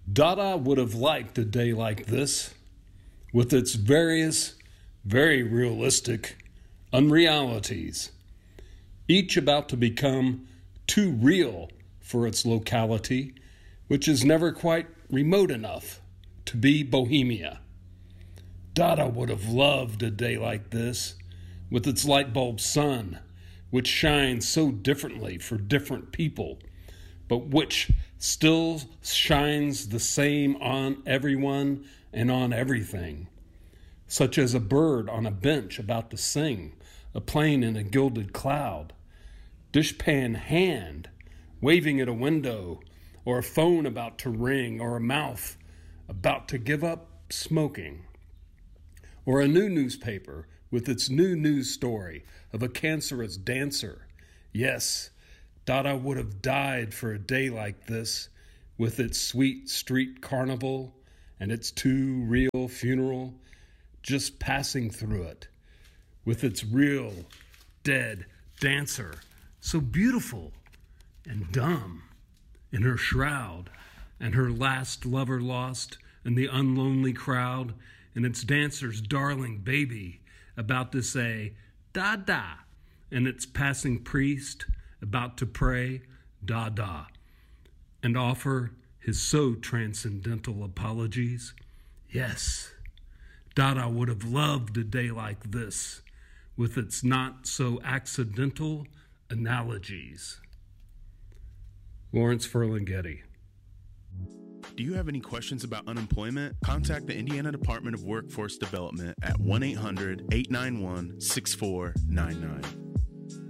Dada would have liked a day like this, with its various, very realistic unrealities, each about to become too real for its locality, which is never quite remote enough to be Bohemia. Dada would have loved a day like this, with its light bulb sun, which shines so differently for different people, but which still shines the same on everyone and on everything, such as a bird on a bench about to sing, a plane in a gilded cloud, dishpan hand waving at a window, or a phone about to ring, or a mouth about to give up smoking, or a new newspaper with its new news story of a cancerous dancer. Yes, Dada would have died for a day like this, with its sweet street carnival and its too real funeral, just passing through it, with its real dead dancer, so beautiful and dumb, in her shroud, and her last lover lost in the unlonely crowd, and its dancer's darling baby about to say, Dada, and its passing priest about to pray, Dada, and offer his so transcendental apologies. Yes, Dada would have loved a day like this, with its not so accidental analogies. Lawrence Ferlinghetti. Do you have any questions about unemployment? Contact the Indiana Department of Workforce Development at 1-800-891-6499.